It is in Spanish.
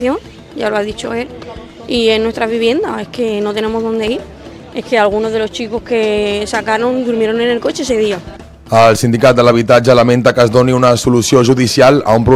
Ya lo ha dicho él, y en nuestras viviendas es que no tenemos dónde ir. Es que algunos de los chicos que sacaron durmieron en el coche ese día. El sindicat de l'habitatge lamenta que es doni una solució judicial a un problema